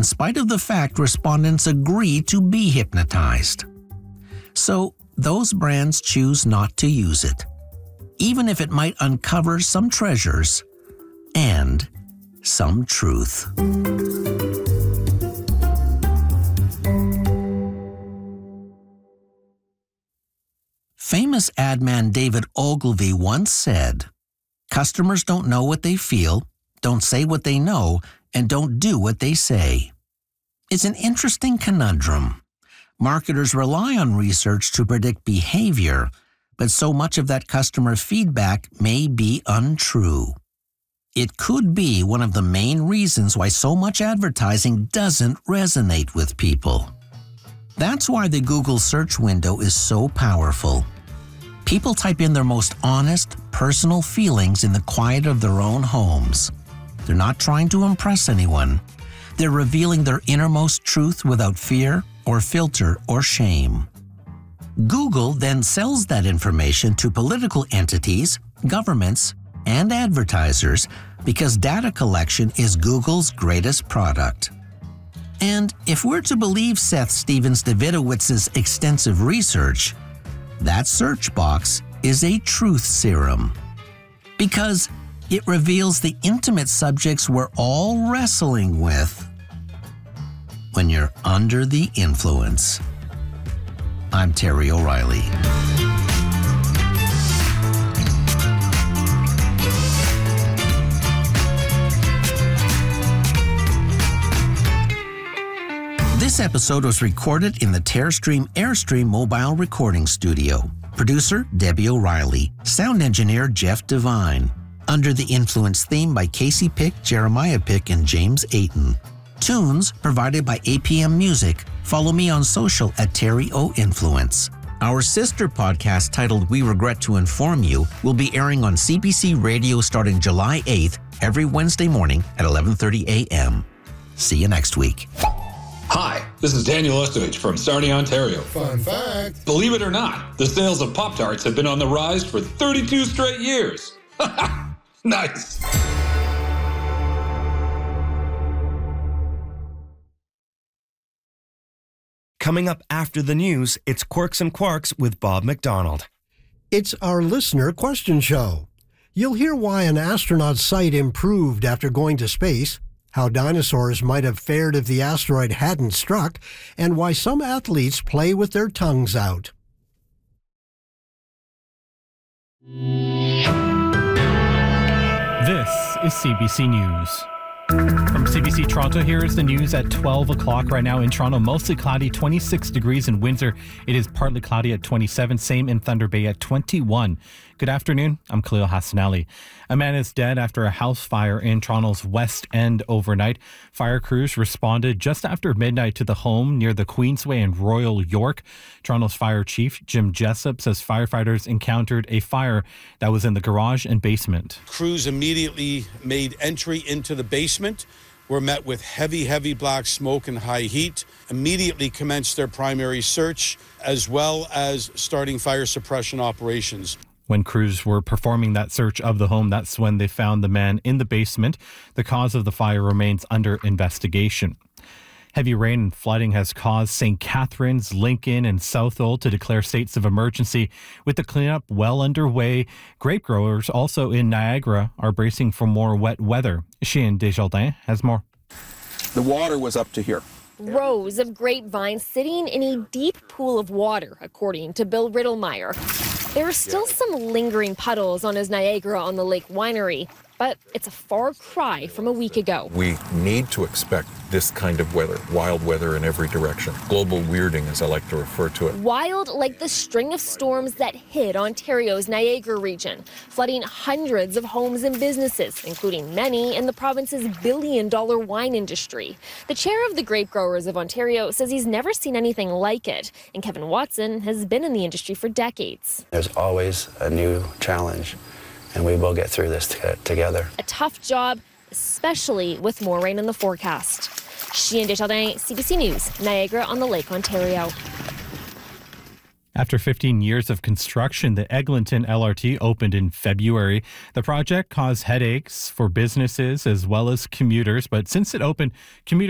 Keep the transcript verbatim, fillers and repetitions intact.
in spite of the fact respondents agree to be hypnotized. So, those brands choose not to use it, even if it might uncover some treasures and some truth. Famous ad man David Ogilvy once said, "Customers don't know what they feel, don't say what they know, and don't do what they say." It's an interesting conundrum. Marketers rely on research to predict behavior, but so much of that customer feedback may be untrue. It could be one of the main reasons why so much advertising doesn't resonate with people. That's why the Google search window is so powerful. People type in their most honest, personal feelings in the quiet of their own homes. They're not trying to impress anyone. They're revealing their innermost truth without fear or filter or shame. Google then sells that information to political entities, governments, and advertisers because data collection is Google's greatest product. And if we're to believe Seth Stephens-Davidowitz's extensive research, that search box is a truth serum. Because it reveals the intimate subjects we're all wrestling with when you're under the influence. I'm Terry O'Reilly. This episode was recorded in the Terrestream Airstream mobile recording studio. Producer, Debbie O'Reilly. Sound engineer, Jeff Devine. Under the Influence theme by Casey Pick, Jeremiah Pick, and James Ayton. Tunes provided by A P M Music. Follow me on social at Terry O Influence. Our sister podcast titled We Regret to Inform You will be airing on C B C Radio starting July eighth every Wednesday morning at eleven thirty a.m. See you next week. Hi, this is Daniel Ostovich from Sarnia, Ontario. Fun fact. Believe it or not, the sales of Pop-Tarts have been on the rise for thirty-two straight years. Nice. Coming up after the news, it's Quirks and Quarks with Bob McDonald. It's our listener question show. You'll hear why an astronaut's sight improved after going to space, how dinosaurs might have fared if the asteroid hadn't struck, and why some athletes play with their tongues out. This is C B C News. From C B C Toronto, here is the news at twelve o'clock right now in Toronto. Mostly cloudy, twenty-six degrees in Windsor. It is partly cloudy at twenty-seven, same in Thunder Bay at twenty-one. Good afternoon, I'm Khalil Hassanali. A man is dead after a house fire in Toronto's West End overnight. Fire crews responded just after midnight to the home near the Queensway and Royal York. Toronto's fire chief, Jim Jessup, says firefighters encountered a fire that was in the garage and basement. Crews immediately made entry into the basement, were met with heavy, heavy black smoke and high heat, immediately commenced their primary search, as well as starting fire suppression operations. When crews were performing that search of the home, that's when they found the man in the basement. The cause of the fire remains under investigation. Heavy rain and flooding has caused Saint Catharines, Lincoln, and Southold to declare states of emergency. With the cleanup well underway, grape growers also in Niagara are bracing for more wet weather. Cheyenne Desjardins has more. The water was up to here. Rows of grapevines sitting in a deep pool of water, according to Bill Riddlemeyer. There are still some lingering puddles on his Niagara on the Lake winery, but it's a far cry from a week ago. We need to expect this kind of weather, wild weather in every direction. Global weirding, as I like to refer to it. Wild like the string of storms that hit Ontario's Niagara region, flooding hundreds of homes and businesses, including many in the province's billion-dollar wine industry. The chair of the Grape Growers of Ontario says he's never seen anything like it, and Kevin Watson has been in the industry for decades. There's always a new challenge, and we will get through this t- together. A tough job, especially with more rain in the forecast. Cheyenne Desjardins, C B C News, Niagara on the Lake, Ontario. After fifteen years of construction, the Eglinton L R T opened in February. The project caused headaches for businesses as well as commuters, but since it opened, commuters